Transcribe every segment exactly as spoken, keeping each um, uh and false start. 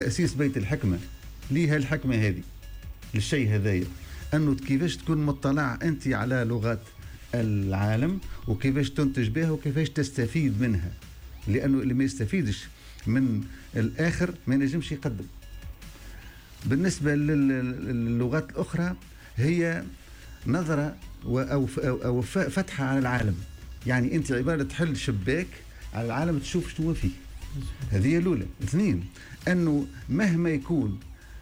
تأسيس بيت الحكمة ليها الحكمة هذه للشيء هذايا، أنه كيفاش تكون مطلع أنت على لغات العالم وكيفاش تنتج بها وكيفاش تستفيد منها، لأنه اللي ما يستفيدش من الآخر ما ينجمش يقدم. بالنسبة للغات الأخرى هي نظرة أو أو فتحة على العالم، يعني أنت عبارة تحل شباك على العالم تشوف شنو فيه. هذه الأولى. اثنين، أنه مهما يكون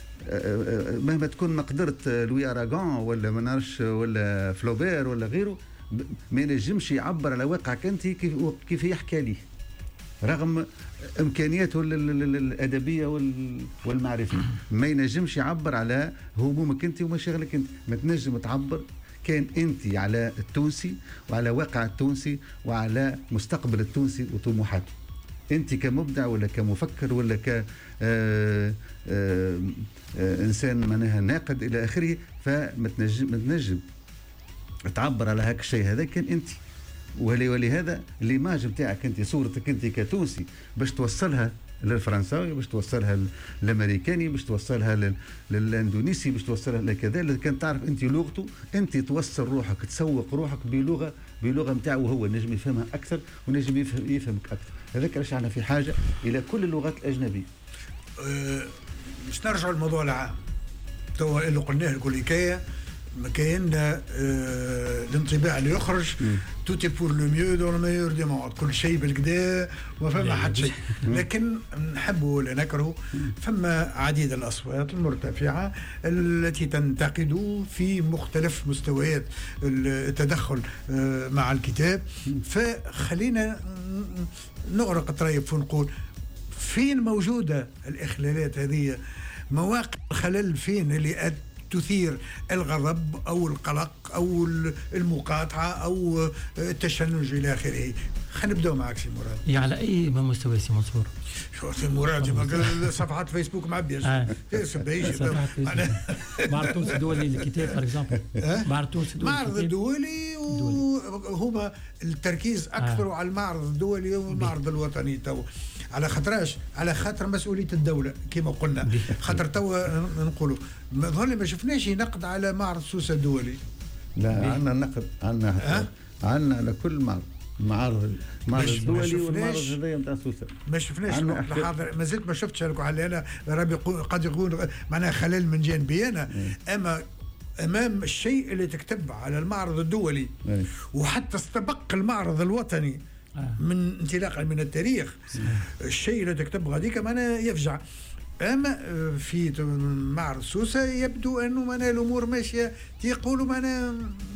مهما تكون مقدرة لوي أراغون ولا ما نعرفش ولا فلوبير ولا غيره ما ينجمش يعبر على واقعك أنت كيف كيف يحكي ليه، رغم إمكانياته الأدبية والمعرفية ما ينجمش يعبر على همومك أنت ومشاغلك أنت. ما تنجم تعبر كان أنت على التونسي وعلى واقع التونسي وعلى مستقبل التونسي وطموحاته. أنت كمبدع ولا كمفكر ولا ك آآ آآ إنسان معناها ناقد إلى آخره، فما تنجم ما تنجم تعبر على هاك الشيء هذا كان أنت. ولهذا ليماج نتاعك أنت، صورتك أنت كتونسي باش توصلها للفرنساوي، باش توصلها للامريكاني، باش توصلها للاندونيسي، باش توصلها لكذا. اذا كان تعرف انت لغته انت توصل روحك، تسوق روحك بلغه بلغه نتاعو هو نجم يفهمها اكثر ونجم يفهم يفهمك اكثر. هذاك علاش احنا في حاجه الى كل اللغات الاجنبيه. أه باش نرجعوا للموضوع العام تو اللي قلناه الكل حكايه، ما كاين آه الانطباع اللي يخرج توتي بور لو ميو دون لو ميور دي موند، كل شيء بالكدا وما فما حد شيء. لكن نحبوا ولا نكرهوا فما عديد الاصوات المرتفعه التي تنتقد في مختلف مستويات التدخل آه مع الكتاب. فخلينا نغرق الطريف ونقول فين موجوده الاخلالات هذه، مواقع الخلل فين اللي تثير الغضب أو القلق أو المقاطعة أو التشنج إلى آخره. خلينا نبدأ معك سي مراد. يا على أي مستوى سي منصور؟ شو سي مراد صفحات فيسبوك معبية معرض تونس الدولي للكتاب فور اكزامبل. معرض تونس الدولي معرض الدولي وهما التركيز أكثر على المعرض الدولي والمعرض الوطني تو، على خاطرش على خاطر مسؤولية الدولة كما قلنا. خاطر توا نقولوا ظل ما شفناش نقد على معرض سوسة الدولي. لا عندنا نقد، عندنا عندنا على كل معرض، معرض المعرض الدولي والمعرض هذايا نتاع سوسة ما شفناش الوقت الحاضر. ما زلت ما شفتش على انا ربي قد يكون معناها خلل من جانبي انا، اما امام الشيء اللي تكتب على المعرض الدولي وحتى استبق المعرض الوطني من انطلاقا من التاريخ، الشيء اللي تكتب غاديك معناها يفجع. اما في معرض سوسة يبدو انه معناها الامور ماشيه، يقولوا معناها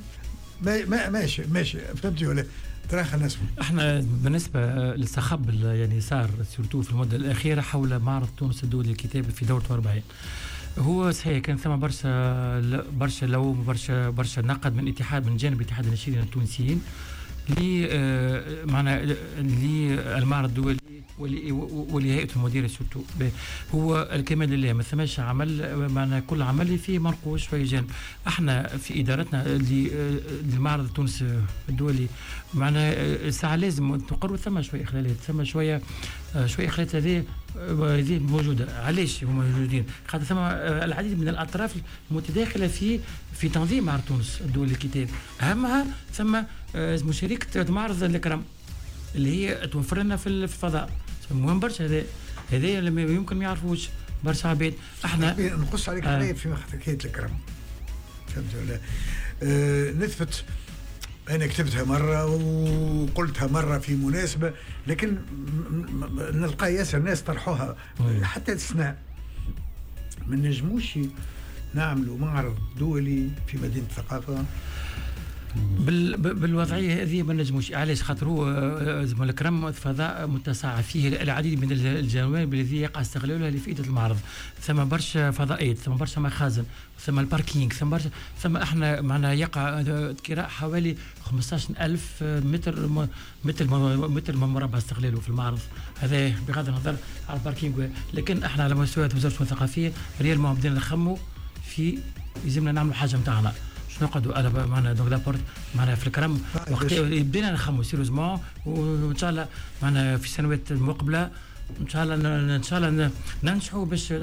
ما ماشي ماشي فهمتي ولا ترى. خلينا نسمع. احنا بالنسبه للصخب اللي صار سورتو في المده الاخيره حول معرض تونس الدولي للكتاب في دورته أربعين، هو صحيح كان ثم برشا برشا لوم برشا برشا نقد من اتحاد من جانب اتحاد الناشرين التونسيين لي آه معنا للمعرض الدولي ولهيئة المديرة سورتو. هو الكمال لله ما ثماش عمل معنا، كل عمل فيه منقوش في جانب. احنا في ادارتنا للمعرض التونسي الدولي معنا ساعة لازم نقروا ثم شويه اخلالات، ثم شويه شويه اخلالات هذه هذه موجوده. علاش هما موجودين؟ خاطر ثم العديد من الاطراف المتداخله في في تنظيم معرض تونس الدولي للكتاب، اهمها ثم مشاركه معرض الكرم اللي هي توفر لنا في الفضاء. مهم برشا هذا هذا اللي يمكن ما يعرفوش برشا عباد. احنا نقص عليك آه. علي في حكايه الكرم فهمت ولا آه نثبت. انا كتبتها مره وقلتها مره في مناسبه، لكن نلقى ياسر ناس طرحوها حتى استثناء. ما نجموش نعملوا معرض دولي في مدينه الثقافه بال بالوضعيه هذه ما نجموش. علاش؟ خاطر هو زعما الكرم فضاء متسع فيه العديد من الجوانب التي يقع استغلالها لفائده المعرض. ثم برشا فضائيات، ثم برشا مخازن، ثم الباركينغ، ثم برشا ثم احنا معنا يقع كراء حوالي خمسطاش ألف متر متر متر مربع استغلاله في المعرض هذا بغض النظر على الباركينغ. لكن احنا على مستوى وزاره الثقافيه ريال ما بدينا نخموا في يلزمنا نعملوا حاجه نتاعنا. شنو نقعدوا على معنا دونك لابورت معنا في الكرم وقت بدينا نخموا سيريوزمون، وان شاء الله معنا في السنوات المقبله ان شاء الله ان شاء الله ننجحوا باش